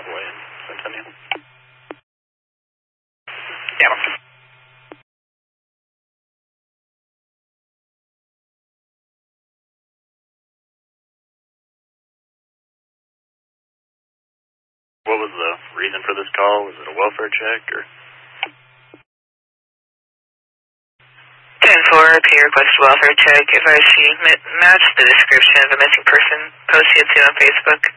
Parkway in Centennial. Yeah. What was the reason for this call? Was it a welfare check or? 10-4, P request welfare check. If I see match the description of a missing person post you on Facebook.